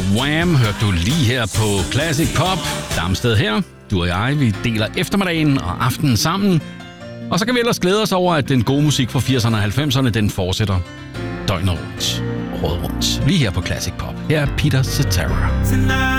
Wham! Hørte du lige her på Classic Pop. Damsted her. Du og jeg, vi deler eftermiddagen og aftenen sammen. Og så kan vi ellers glæde os over, at den gode musik fra 80'erne og 90'erne, den fortsætter døgnet rundt. Året rundt. Lige her på Classic Pop. Her er Peter Cetera.